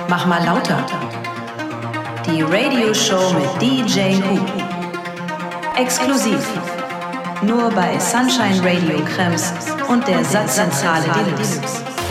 Mach mal lauter. Die Radioshow mit DJ Hoop. Exklusiv. Nur bei Sunshine Radio Krems und der Satzzentrale Deluxe.